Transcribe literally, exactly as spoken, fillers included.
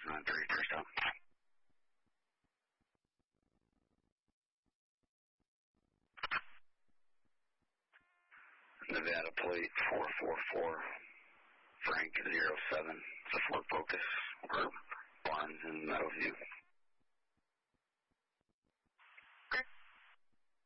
on three, first up. Nevada plate four four four, Frank zero seven, it's a Ford Focus, or Barnes in Meadowview.